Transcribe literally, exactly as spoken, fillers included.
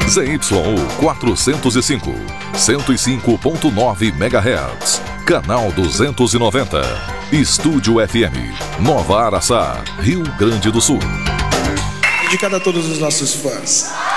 Z Y U quatrocentos e cinco, cento e cinco ponto nove megahertz. Canal duzentos e noventa. Estúdio F M, Nova Araçá, Rio Grande do Sul. Dedicado a todos os nossos fãs.